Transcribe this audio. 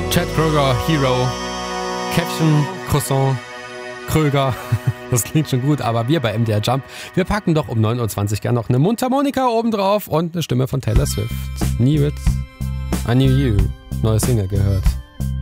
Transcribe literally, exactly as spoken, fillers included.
Chad Kroeger, Hero, Käffchen, Croissant, Kröger. Das klingt schon gut, aber wir bei M D R Jump, wir packen doch um neun Uhr zwanzig gern noch eine Mundharmonika obendrauf und eine Stimme von Taylor Swift. Knew it, I knew you. Neue Single gehört.